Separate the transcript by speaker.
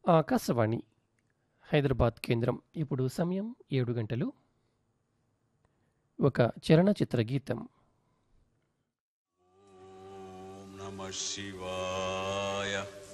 Speaker 1: ఆకాశవాణి హైదరాబాద్ కేంద్రం. ఇప్పుడు సమయం 7 గంటలు. ఒక చలనచిత్ర గీతం.
Speaker 2: నమ శివాయ.